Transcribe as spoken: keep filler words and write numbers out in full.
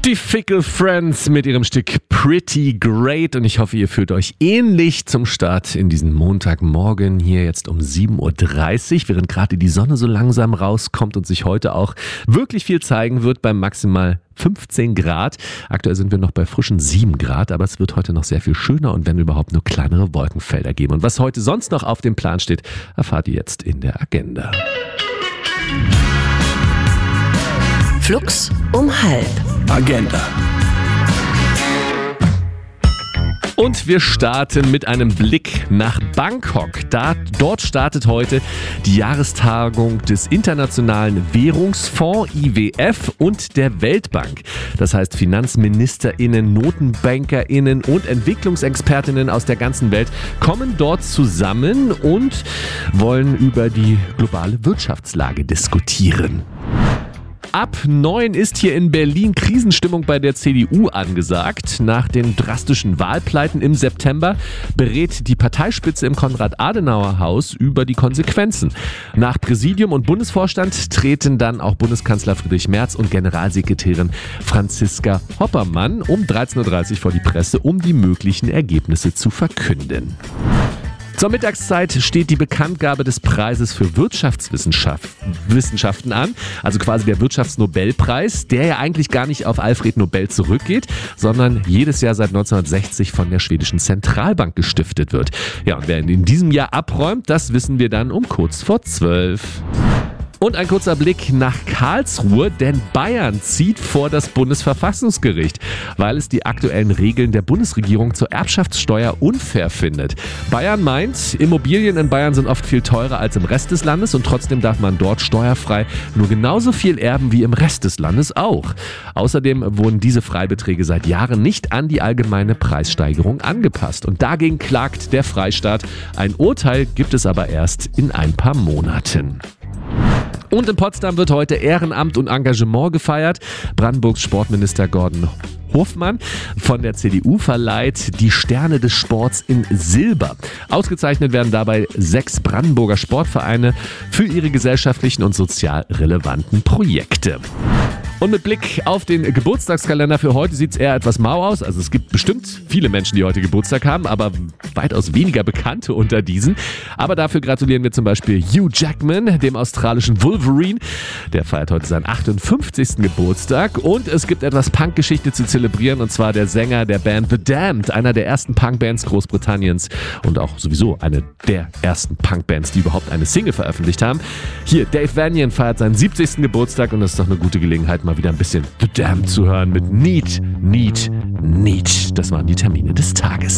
Die Fickle Friends mit ihrem Stück Pretty Great und ich hoffe, ihr fühlt euch ähnlich zum Start in diesen Montagmorgen hier jetzt um sieben Uhr dreißig, während gerade die Sonne so langsam rauskommt und sich heute auch wirklich viel zeigen wird bei maximal fünfzehn Grad. Aktuell sind wir noch bei frischen sieben Grad, aber es wird heute noch sehr viel schöner und wenn überhaupt nur kleinere Wolkenfelder geben. Und was heute sonst noch auf dem Plan steht, erfahrt ihr jetzt in der Agenda. Flux um halb. Agenda. Und wir starten mit einem Blick nach Bangkok. Da, dort startet heute die Jahrestagung des Internationalen Währungsfonds I W F und der Weltbank. Das heißt, FinanzministerInnen, NotenbankerInnen und EntwicklungsexpertInnen aus der ganzen Welt kommen dort zusammen und wollen über die globale Wirtschaftslage diskutieren. Ab neun ist hier in Berlin Krisenstimmung bei der C D U angesagt. Nach den drastischen Wahlpleiten im September berät die Parteispitze im Konrad-Adenauer-Haus über die Konsequenzen. Nach Präsidium und Bundesvorstand treten dann auch Bundeskanzler Friedrich Merz und Generalsekretärin Franziska Hoppermann um dreizehn Uhr dreißig vor die Presse, um die möglichen Ergebnisse zu verkünden. Zur Mittagszeit steht die Bekanntgabe des Preises für Wirtschaftswissenschaften an, also quasi der Wirtschaftsnobelpreis, der ja eigentlich gar nicht auf Alfred Nobel zurückgeht, sondern jedes Jahr seit neunzehnhundertsechzig von der schwedischen Zentralbank gestiftet wird. Ja, und wer in diesem Jahr abräumt, das wissen wir dann um kurz vor zwölf. Und ein kurzer Blick nach Karlsruhe, denn Bayern zieht vor das Bundesverfassungsgericht, weil es die aktuellen Regeln der Bundesregierung zur Erbschaftssteuer unfair findet. Bayern meint, Immobilien in Bayern sind oft viel teurer als im Rest des Landes und trotzdem darf man dort steuerfrei nur genauso viel erben wie im Rest des Landes auch. Außerdem wurden diese Freibeträge seit Jahren nicht an die allgemeine Preissteigerung angepasst und dagegen klagt der Freistaat. Ein Urteil gibt es aber erst in ein paar Monaten. Und in Potsdam wird heute Ehrenamt und Engagement gefeiert. Brandenburgs Sportminister Gordon Hofmann von der C D U verleiht die Sterne des Sports in Silber. Ausgezeichnet werden dabei sechs Brandenburger Sportvereine für ihre gesellschaftlichen und sozial relevanten Projekte. Und mit Blick auf den Geburtstagskalender für heute sieht es eher etwas mau aus. Also es gibt bestimmt viele Menschen, die heute Geburtstag haben, aber weitaus weniger Bekannte unter diesen. Aber dafür gratulieren wir zum Beispiel Hugh Jackman, dem australischen Wolverine. Der feiert heute seinen achtundfünfzigsten Geburtstag. Und es gibt etwas Punkgeschichte zu zelebrieren, und zwar der Sänger der Band The Damned, einer der ersten Punkbands Großbritanniens und auch sowieso eine der ersten Punkbands, die überhaupt eine Single veröffentlicht haben. Hier, Dave Vanian feiert seinen siebzigsten Geburtstag und das ist doch eine gute Gelegenheit, mal wieder ein bisschen The Damned zu hören mit Need, Need, Need. Das waren die Termine des Tages.